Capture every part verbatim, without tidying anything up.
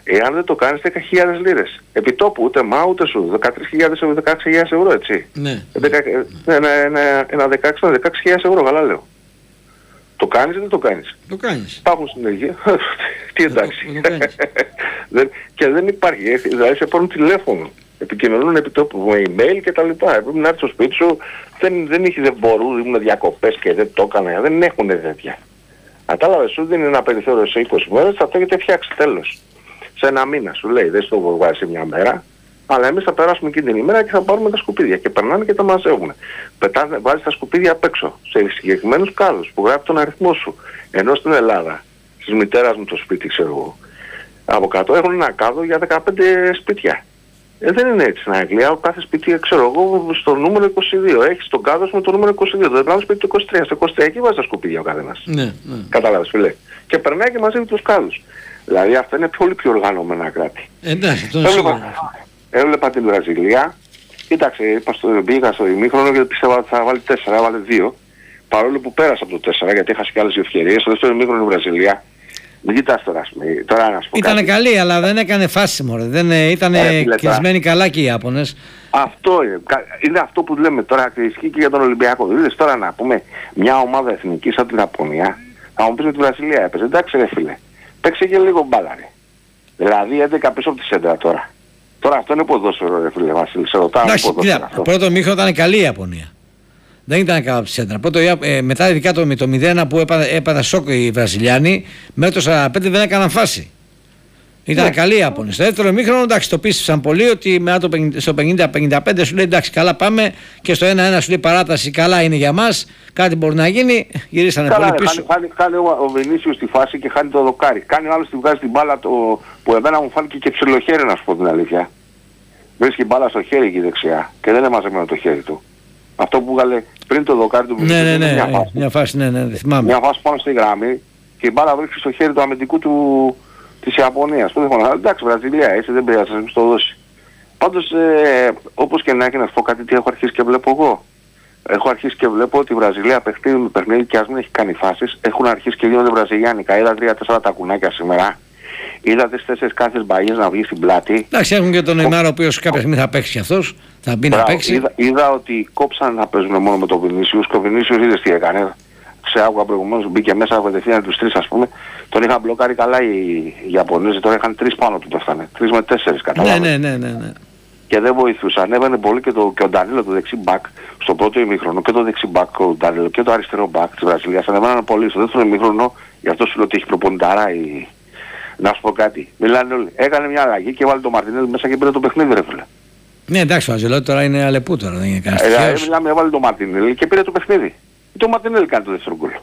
Εάν δεν το κάνεις δέκα χιλιάδες λίρες. Επιτόπου ούτε μα ούτε σου. δεκατρείς χιλιάδες ευρώ, δεκαέξι χιλιάδες ευρώ έτσι. Ναι. Ένα, ένα, ένα δεκαέξι με δεκαέξι χιλιάδες ευρώ, καλά λέω. Το κάνεις ή δεν το κάνεις? Το κάνεις. Υπάρχουν στην Αιγαία. Τι εντάξει. Το, το δεν, και δεν υπάρχει. Δηλαδή σε παίρνουν τηλέφωνο. Επικοινωνούν επί τόπου με email και τα λοιπά. Πρέπει να έρθει στο σπίτι σου. Δεν, δεν, είχε, δεν μπορούν, ήμουν διακοπές και δεν το έκανα. Δεν έχουν τέτοια. Κατάλαβες, σου δίνει ένα περιθώριο σε είκοσι μέρες, θα το έχετε φτιάξει τέλος. Σε ένα μήνα σου λέει, δεν στο βάζει μια μέρα. Αλλά εμείς θα περάσουμε εκείνη την ημέρα και θα πάρουμε τα σκουπίδια. Και περνάνε και τα μαζεύουν. Πετάνε, βάζεις τα σκουπίδια απ' έξω. Σε συγκεκριμένους κάδους που γράφει τον αριθμό σου. Ενώ στην Ελλάδα, της μητέρας μου το σπίτι, ξέρω εγώ, από κάτω έχουν ένα κάδο για δεκαπέντε σπίτια. Ε, δεν είναι έτσι στην Αγγλία. Κάθε σπίτι, ξέρω εγώ, στο νούμερο είκοσι δύο. Έχεις τον κάδο σου με το νούμερο είκοσι δύο. Το επόμενο σπίτι το είκοσι τρία. Στο είκοσι τρία εκεί βάζει τα σκουπίδια ο καθένας. Ναι, ναι. Κατάλαβες, φίλε. Και περνάει και μαζεύει τους κάδους. Δηλαδή αυτά είναι πολύ πιο οργανωμένα κράτη. Εντάξει, αυτό είναι σίγουρο. Έβλεπα την Βραζιλία. Κοίταξε, πήγα στο ημίχρονο και πιστεύω ότι θα βάλει τέσσερα, έβαλε δύο. Παρόλο που πέρασα από το τέσσερα γιατί έχασε και άλλες ευκαιρίες. Στο δεύτερο ημίχρονο η Βραζιλία. Μην κοιτάς τώρα, τώρα να σου πω. Ήτανε καλή, αλλά δεν έκανε φάση μωρέ. Δεν ήταν κλεισμένοι καλά και οι Ιάπωνες. Αυτό είναι. Είναι αυτό που λέμε τώρα και ισχύει και για τον Ολυμπιακό. Είδες τώρα να πούμε μια ομάδα εθνική σαν την Ιαπωνία. Θα μου πεις με τη Βραζιλία έπαιζε. Εντάξει ρε φίλε. Παίξε και λίγο μπάλα ρε. Δηλαδή έντεκα πίσω από τη σέντρα τώρα. Τώρα αυτό είναι ποδόσφαιρο ρε φίλε Βασίλη. Σε ρωτάω ποδόσφαιρο αυτό. Πρώτο μήχρονο ήταν καλή η Ιαπωνία. Δεν ήταν καλά από τη σέντρα. Πρώτο, ε, μετά ειδικά το, με το μηδέν που έπαθα σοκ οι Βραζιλιάνοι, μέχρι το σαράντα πέντε δεν έκαναν φάση. Ήταν ναι. Καλή η Ιαπωνία. Στο δεύτερο μήχρονο εντάξει το πίστεψαν πολύ ότι μετά το πενήντα, στο πενήντα πενήντα πέντε σου λέει εντάξει καλά πάμε και στο ένα ένα σου λέει παράταση καλά είναι για μας, κάτι μπορεί να γίνει, γυρίσανε καλά, πολύ πίσω. Χάνει, χάνει ο Βινίσιος στη φάση και χάνει το δοκάρι. Κάνει ο άλλος τη βγάζει την μπάλα το, που εμένα μου φάνηκε και ψιλοχέρι να σου πω την αλήθεια. Βρίσκει μπάλα στο χέρι εκεί δεξιά και δεν έμαζε με το χέρι του. Αυτό που βγάλε πριν το δοκάρι του Βινίσιου. Ναι, ναι, ναι, μια φάση, μια φάση, ναι, ναι, θυμάμαι. Μια φάση πάνω στη γραμμή και η μπάλα βρίσκει στο χέρι του αμυντικού του της Ιαπωνίας. Πού δεν φωνάζει, εντάξει Βραζιλία έτσι δεν πειράζει, θα σας το δώσει. Πάντως ε, όπως και να έχει να σου πω κάτι τι έχω αρχίσει και βλέπω εγώ. Έχω αρχίσει και βλέπω ότι η Βραζιλία παιχνίδι με παιχνίδι και ας μην έχει κάνει φάσεις, έχουν αρχίσει και γίνονται βραζιλιάνικα. Είδα τρία τέσσερα τα κουνάκια σήμερα. Είδα τις τέσσερις κάθες μπαγιές να βγει στην πλάτη. Εντάξει, έχουν και τον Νεϊμάρ ο οποίος κάποια στιγμή θα παίξει αυτός. Θα μπει να παίξει. Είδα, είδα ότι κόψαν να παίζουν μόνο με τον Βινίσιους και ο Βινίσιους είδες τι έκανε. Σε άκουγα προηγουμένως, μπήκε μέσα κατευθείαν τους τρεις ας πούμε. Τον είχαν μπλοκάρει καλά οι Ιαπωνέζοι, τώρα είχαν τρεις πάνω του πέφτανε. Τρεις με τέσσερις καταλάβες. Ναι, ναι, ναι, ναι. Και δεν βοηθούσαν. Ανέβαινε πολύ και, το, και ο Ντανίλο το δεξί μπακ στο πρώτο ημίχρονο και το δεξί μπακ ο Ντανίλο και το αριστερό μπακ της Βραζιλίας. Ανέβαιναν πολύ στο δεύτερο ημίχρονο, γι' αυτό σου λέω ότι έχει προπονηταρά η... Να σου πω κάτι. Μιλάνε όλοι. Έκανε μια αλλαγή και βάλει το Μαρτινέλη μέσα και πήρε το παιχνίδι ρε φίλε. Ναι εντάξει ο Αζελότη τώρα είναι αλεπού τώρα, δεν είναι κανένας τυχαίος. Ε, μιλάμε, έβαλε το Μαρτινέλη και πήρε το παιχνίδι. Το Μαρτινέλη κάνει το δεύτερο γκολ.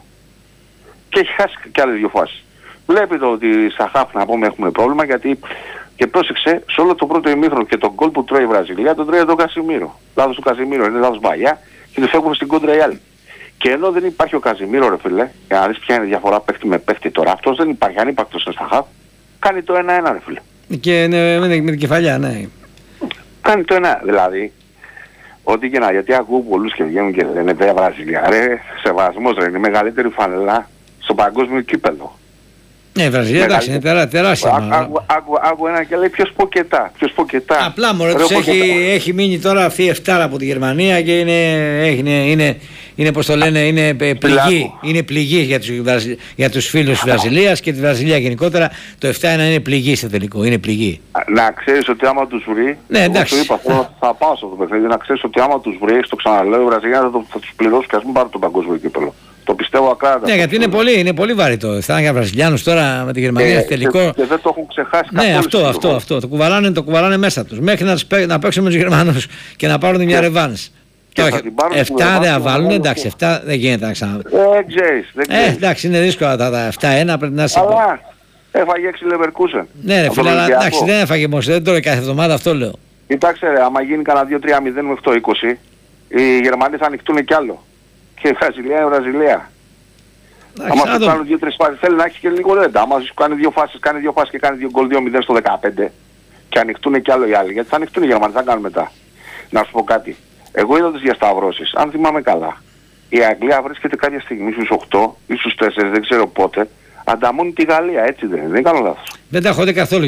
Και έχει χάσει και άλλες δύο φάσεις. Βλέπετε ότι στα χαφ να πούμε έχουμε πρόβλημα γιατί και πρόσεξε σε όλο το πρώτο ημίχρονο και τον γκολ που τρώει η Βραζιλία τον τρώει τον Κασιμίρο. Λάθος του Κασιμίρο, είναι λάθος μπαγιά και του φεύγουν στην κόντρα οι άλλοι. Και ενώ δεν υπάρχει ο Κασιμίρο ρε φίλε, για να δεις ποια είναι η διαφορά παίχτη με παίχτη τώρα, αυτός δεν υπάρχει, ανύπαρκτος στα χαφ, κάνει το ένα ένα ρε φίλε. Και ναι, με την κεφαλιά, ναι. Κάνει το ένα, δηλαδή, ό,τι και να, γιατί ακούω πολλούς και βγαίνουν και λένε βέβαια Βραζιλία, ρε, σεβασμός ρε, είναι η μεγαλύτερη φανελά στο παγκόσμιο κύπελλο. Ναι, η Βραζιλία εντάξει, είναι τερά, τεράστια. Άκου ένα και λέει ποιος ποκετά, ποιος ποκετά. Απλά μωρέ, τους έχει, έχει μείνει τώρα αυτή η εφτάρα από τη Γερμανία και είναι, είναι, είναι, είναι πώς το λένε, είναι πληγή, είναι πληγή για τους, για τους φίλους της Βραζιλίας και τη Βραζιλία γενικότερα. Το επτά ένα είναι πληγή σε τελικό, είναι πληγή. Να ξέρεις ότι άμα τους βρει, ναι, εντάξει. Είπα, θα πάω στο παιχνίδι, να ξέρεις ότι άμα τους βρει, το ξαναλέω, η Βραζιλία θα, το, θα τους πληρώσει και ας μην πάρει το παγκόσμιο κύπελλο. Το πιστεύω ακράτα. Ναι, γιατί είναι πολύ, είναι πολύ βαρύ το. Θα είναι για Βραζιλιάνους τώρα με τη Γερμανία στο τελικό. Και, και δεν το έχουν ξεχάσει καθόλου. Ναι, αυτό, αυτό, αυτό. Το κουβαλάνε, το κουβαλάνε μέσα τους. Μέχρι να, παί, να παίξουν με τους Γερμανούς και να πάρουν μια ρεβάνς. εφτά δεν θα βάλουν, εντάξει, εφτά δεν γίνεται να ξαναβάλουν. Δεν ξέρεις, δεν ξέρεις. Ε, εντάξει, είναι δύσκολα τα εφτά ένα πρέπει να είσαι. Αλλά έφαγε έξι Leverkusen. Ναι, ρε φίλε, αλλά εντάξει, δεν έφαγε όμως, δεν τρώει κάθε εβδομάδα, αυτό λέω. Κοιτάξτε, ρε, άμα γίνει κανένα δύο τρία μηδέν μέχρι το είκοσι, οι Γερμανοί θα ανοιχτούν κι άλλο. Και η Βραζιλία είναι Βραζιλία. Άμα σου κάνουν δύο τρεις φάσεις θέλει να έχει και λίγο ρέντα. Άμα σου κάνει δύο φάσεις, κάνει δύο φάσεις και κάνει δύο γκολ δύο μηδέν στο δεκαπέντε και ανοιχτούν κι άλλο οι άλλοι. Γιατί θα ανοιχτούν οι Γερμανοί, θα κάνουν μετά. Να σου πω κάτι. Εγώ είδα τις διασταυρώσεις, αν θυμάμαι καλά. Η Αγγλία βρίσκεται κάποια στιγμή στους οκτώ ή στους τέσσερα, δεν ξέρω πότε. Ανταμώνει τη Γαλλία, έτσι δεν είναι. Δεν κάνω λάθος. Δεν τα έχω δει καθόλου.